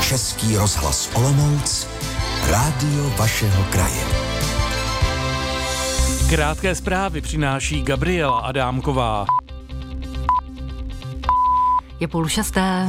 Český rozhlas Olomouc, rádio vašeho kraje. Krátké zprávy přináší Gabriela Adámková. Je 5:30.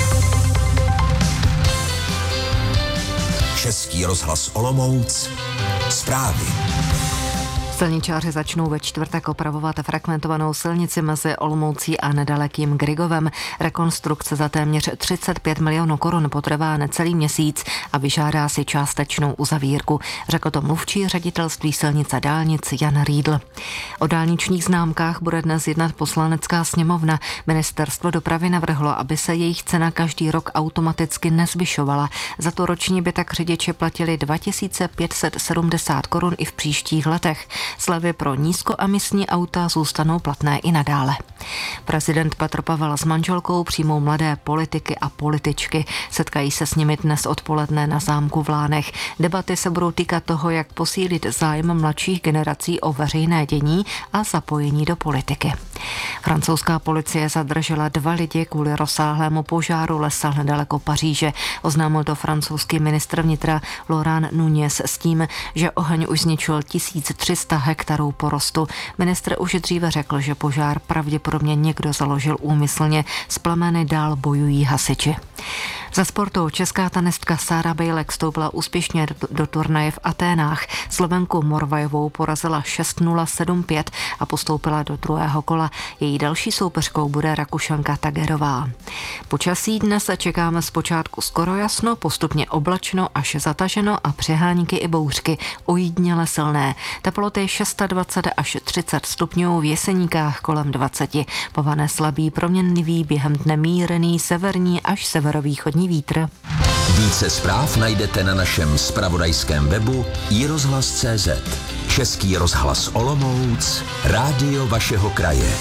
Český rozhlas Olomouc, zprávy. Silničáři začnou ve čtvrtek opravovat fragmentovanou silnici mezi Olomoucí a nedalekým Grygovem. Rekonstrukce za téměř 35 milionů korun potrvá necelý měsíc a vyžádá si částečnou uzavírku, řekl to mluvčí ředitelství silnic a dálnic Jan Riedl. O dálničních známkách bude dnes jednat Poslanecká sněmovna. Ministerstvo dopravy navrhlo, aby se jejich cena každý rok automaticky nezvyšovala. Za to ročně by tak řidiči platili 2570 korun i v příštích letech. Slevy pro nízkoemisní auta zůstanou platné i nadále. Prezident Petr Pavel s manželkou přijmou mladé politiky a političky. Setkají se s nimi dnes odpoledne na zámku v Lánech. Debaty se budou týkat toho, jak posílit zájem mladších generací o veřejné dění a zapojení do politiky. Francouzská policie zadržela 2 lidi kvůli rozsáhlému požáru lesa nedaleko Paříže. Oznámil to francouzský ministr vnitra Laurent Nunez s tím, že oheň už zničil 1300 hektarů porostu. Ministr už dříve řekl, že požár pravděpodobně někdo založil úmyslně. S plameny dál bojují hasiči. Za sportu česká tenistka Sára Bejlek vstoupila úspěšně do turnaje v Aténách. Slovenku Morvajovou porazila 6-0, 7-5 a postoupila do druhého kola. Její další soupeřkou bude Rakušanka Tagerová. Počasí dnes čekáme zpočátku skoro jasno, postupně oblačno až zataženo a přehánky i bouřky, ojediněle silné. Teploty 26 až 30 stupňů, v Jeseníkách kolem 20. Povane slabý proměnlivý, během dne mírný severní až severovýchodní vítr. Více zpráv najdete na našem zpravodajském webu iRozhlas.cz. Český rozhlas Olomouc, rádio vašeho kraje.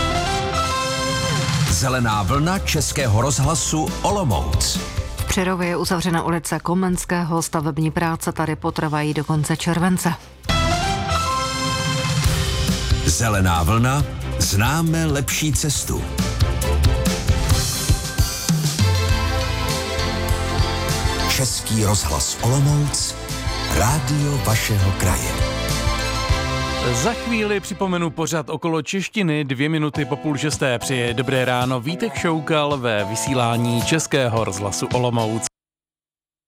Zelená vlna Českého rozhlasu Olomouc. V Přerově je uzavřena ulice Komenského, stavební práce tady potrvají do konce července. Zelená vlna, známe lepší cestu. Český rozhlas Olomouc, rádio vašeho kraje. Za chvíli připomenu pořad okolo češtiny, 2 minuty po 5:30. Přeje dobré ráno Vítek Šoukal ve vysílání Českého rozhlasu Olomouc.